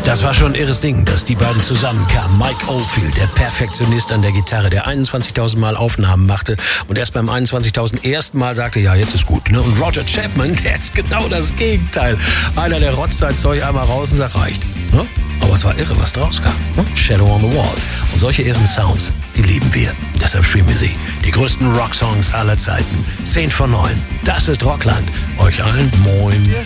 Das war schon ein irres Ding, dass die beiden zusammenkamen. Mike Oldfield, der Perfektionist an der Gitarre, der 21.000 Mal Aufnahmen machte und erst beim 21.000 ersten Mal sagte, ja, jetzt ist gut. Ne? Und Roger Chapman, der ist genau das Gegenteil. Einer, der rotzt sein Zeug einmal raus und sagt, reicht. Ne? Aber es war irre, was draus kam. Ne? Shadow on the Wall. Und solche irren Sounds, die lieben wir. Deshalb streamen wir sie. Die größten Rocksongs aller Zeiten. 10 von 9. Das ist Rockland. Euch allen moin.